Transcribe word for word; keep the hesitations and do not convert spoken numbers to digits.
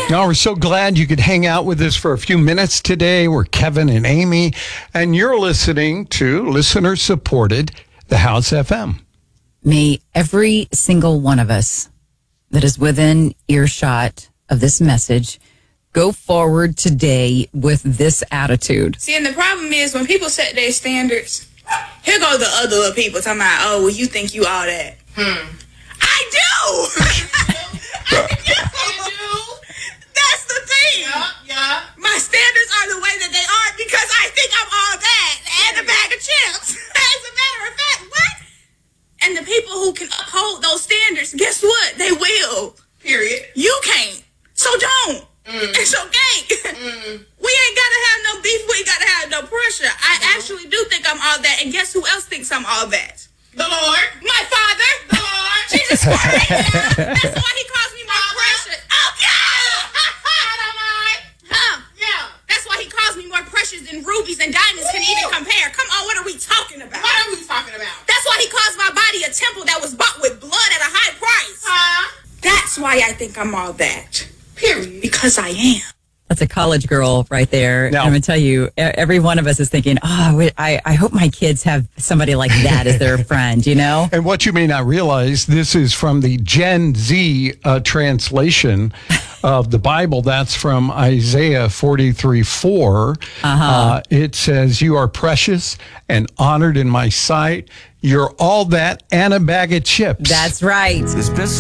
No, we're so glad you could hang out with us for a few minutes today. We're Kevin and Amy, and you're listening to listener-supported The House F M. May every single one of us that is within earshot of this message go forward today with this attitude. See, and the problem is when people set their standards, here go the other little people talking about, oh, well, you think you all that. Hmm. I do! I do! That's the thing! Yeah, yeah. My standards are the way that they are because I think I'm all that and a bag of chips. As a matter of fact, what? And the people who can uphold those standards, guess what? They will. Period. You can't. So don't. Mm. It's okay. Mm. We ain't gotta have no beef. We ain't gotta have no pressure. I mm. actually do think I'm all that. And guess who else thinks I'm all that? The Lord. My Father. The Lord. Jesus Christ. That's why he calls me more precious. Okay. I don't mind. Huh? Yeah. That's why he calls me more precious than rubies and diamonds Ooh. Can even compare. Come on, what are we talking about? What are we talking about? That's why he calls my body a temple that was bought with blood at a high price. Huh? That's why I think I'm all that. Period. Because I am. That's a college girl right there. No. I'm going to tell you, every one of us is thinking, oh, I, I hope my kids have somebody like that as their friend, you know? And what you may not realize, this is from the Gen Z uh, translation of the Bible. That's from Isaiah forty-three four. Uh-huh. Uh, it says, you are precious and honored in my sight. You're all that and a bag of chips. That's right.